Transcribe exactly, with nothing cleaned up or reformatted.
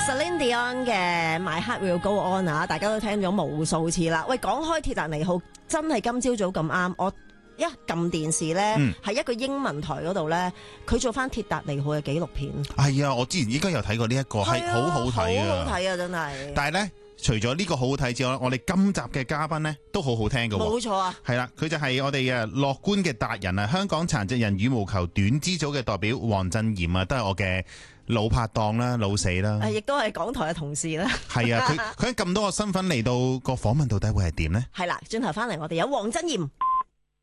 Celine Dion 嘅 My Heart Will Go On 啊，大家都聽咗無數次啦。喂，講開鐵達尼號，真係今朝早咁啱，我一撳電視咧，係、嗯、一個英文台嗰度咧，佢做翻鐵達尼號嘅紀錄片。 係啊，我之前應該有睇過呢、這、一個，係好好睇啊， 好好睇啊，真係。但係咧。除咗呢個好好睇之外，我哋今集嘅嘉賓呢都好好聽㗎喎。 冇錯啊， 係啦，佢就係我哋嘅樂觀嘅達人啊，香港殘疾人羽毛球短肢組嘅代表黃鎮炎啊，都係我嘅老拍檔啦、老死啦。 亦都係港台嘅同事啦。 係啊，佢佢喺咁多個身份嚟到個訪問，到底會係點呢？ 係啦，轉頭翻嚟我哋有黃鎮炎。